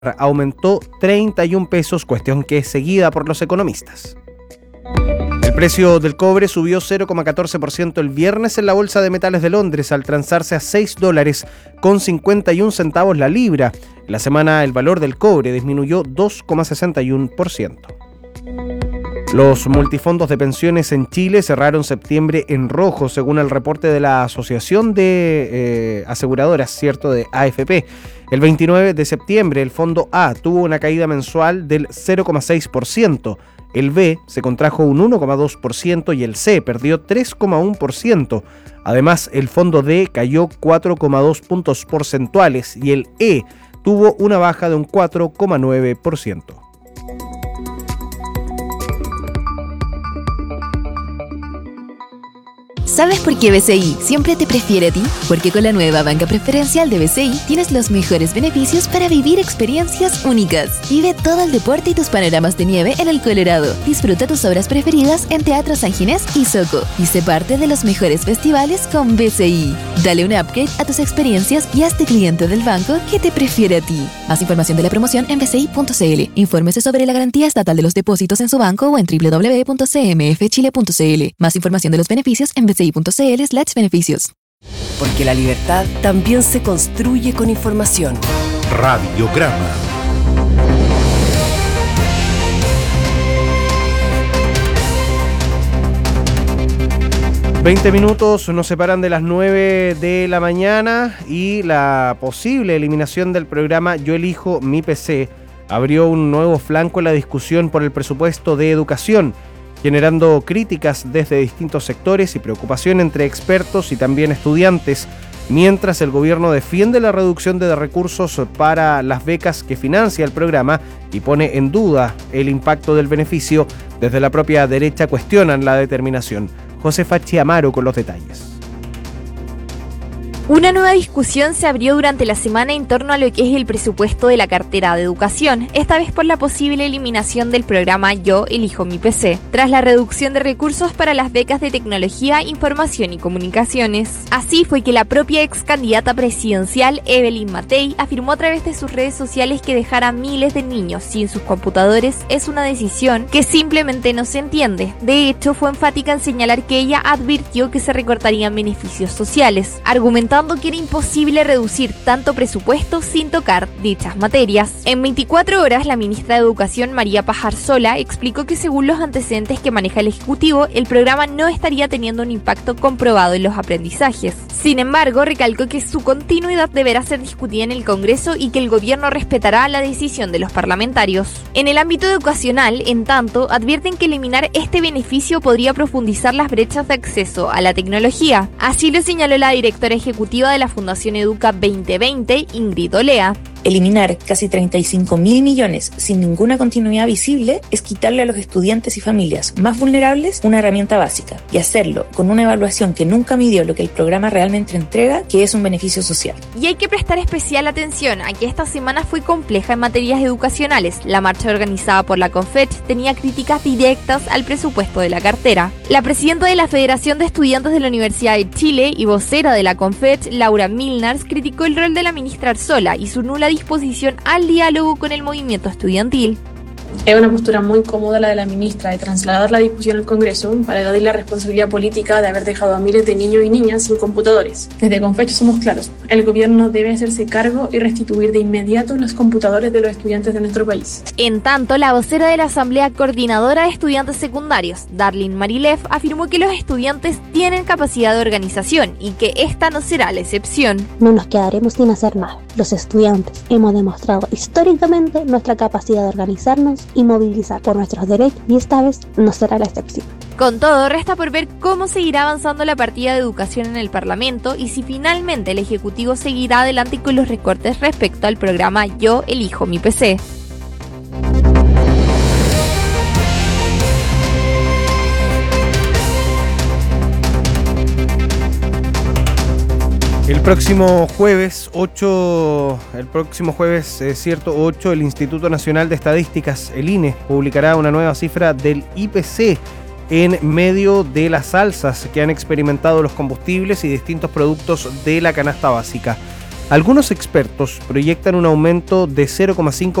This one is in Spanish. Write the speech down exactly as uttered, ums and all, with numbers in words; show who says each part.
Speaker 1: aumentó treinta y un pesos, cuestión que es seguida por los economistas. El precio del cobre subió cero coma catorce por ciento el viernes en la Bolsa de Metales de Londres al transarse a seis dólares con cincuenta y un centavos la libra. En la semana el valor del cobre disminuyó dos coma sesenta y uno por ciento. Los multifondos de pensiones en Chile cerraron septiembre en rojo, según el reporte de la Asociación de eh, Aseguradoras, ¿cierto?, de A F P. El veintinueve de septiembre el fondo A tuvo una caída mensual del cero coma seis por ciento, el B se contrajo un uno coma dos por ciento y el C perdió tres coma uno por ciento. Además, el fondo D cayó cuatro coma dos puntos porcentuales y el E tuvo una baja de un cuatro coma nueve por ciento.
Speaker 2: ¿Sabes por qué B C I siempre te prefiere a ti? Porque con la nueva banca preferencial de B C I tienes los mejores beneficios para vivir experiencias únicas. Vive todo el deporte y tus panoramas de nieve en el Colorado. Disfruta tus obras preferidas en Teatro San Ginés y Soco. Y sé parte de los mejores festivales con B C I. Dale un upgrade a tus experiencias y hazte cliente del banco que te prefiere a ti. Más información de la promoción en b c i punto c l. Infórmese sobre la garantía estatal de los depósitos en su banco o en w w w punto c m f chile punto c l. Más información de los beneficios en b c i punto c l slash beneficios.
Speaker 3: Porque la libertad también se construye con información.
Speaker 4: Radiograma.
Speaker 1: veinte minutos nos separan de las nueve de la mañana y la posible eliminación del programa Yo Elijo Mi P C abrió un nuevo flanco en la discusión por el presupuesto de educación, generando críticas desde distintos sectores y preocupación entre expertos y también estudiantes, mientras el gobierno defiende la reducción de recursos para las becas que financia el programa y pone en duda el impacto del beneficio. Desde la propia derecha cuestionan la determinación. Josefa Chiamaro con los detalles.
Speaker 5: Una nueva discusión se abrió durante la semana en torno a lo que es el presupuesto de la cartera de educación, esta vez por la posible eliminación del programa Yo Elijo Mi P C, tras la reducción de recursos para las becas de tecnología, información y comunicaciones. Así fue que la propia ex candidata presidencial Evelyn Matei afirmó a través de sus redes sociales que dejar a miles de niños sin sus computadores es una decisión que simplemente no se entiende. De hecho, fue enfática en señalar que ella advirtió que se recortarían beneficios sociales, argumentando que era imposible reducir tanto presupuesto sin tocar dichas materias. En veinticuatro horas, la ministra de Educación, María Pajarsola, explicó que según los antecedentes que maneja el Ejecutivo, el programa no estaría teniendo un impacto comprobado en los aprendizajes. Sin embargo, recalcó que su continuidad deberá ser discutida en el Congreso y que el gobierno respetará la decisión de los parlamentarios. En el ámbito educacional, en tanto, advierten que eliminar este beneficio podría profundizar las brechas de acceso a la tecnología. Así lo señaló la directora ejecutiva de la Fundación Educa veinte veinte, Ingrid Olea.
Speaker 6: Eliminar casi treinta y cinco mil millones sin ninguna continuidad visible es quitarle a los estudiantes y familias más vulnerables una herramienta básica, y hacerlo con una evaluación que nunca midió lo que el programa realmente entrega, que es un beneficio social.
Speaker 5: Y hay que prestar especial atención a que esta semana fue compleja en materias educacionales. La marcha organizada por la CONFECH tenía críticas directas al presupuesto de la cartera. La presidenta de la Federación de Estudiantes de la Universidad de Chile y vocera de la CONFECH, Laura Milnars, criticó el rol de la ministra Arzola y su nula disposición al diálogo con el movimiento estudiantil.
Speaker 7: Es una postura muy cómoda la de la ministra de trasladar la discusión al Congreso para evadir la responsabilidad política de haber dejado a miles de niños y niñas sin computadores. Desde Confecho somos claros, el gobierno debe hacerse cargo y restituir de inmediato los computadores de los estudiantes de nuestro país.
Speaker 5: En tanto, la vocera de la Asamblea Coordinadora de Estudiantes Secundarios, Darlene Marilev, afirmó que los estudiantes tienen capacidad de organización y que esta no será la excepción.
Speaker 8: No nos quedaremos sin hacer nada. Los estudiantes hemos demostrado históricamente nuestra capacidad de organizarnos y movilizar por nuestros derechos, y esta vez no será la excepción.
Speaker 5: Con todo, resta por ver cómo seguirá avanzando la partida de educación en el Parlamento y si finalmente el Ejecutivo seguirá adelante con los recortes respecto al programa Yo Elijo Mi P C.
Speaker 1: El próximo jueves ocho, el próximo jueves, es cierto, ocho, el Instituto Nacional de Estadísticas, el I N E, publicará una nueva cifra del I P C en medio de las alzas que han experimentado los combustibles y distintos productos de la canasta básica. Algunos expertos proyectan un aumento de cero coma cinco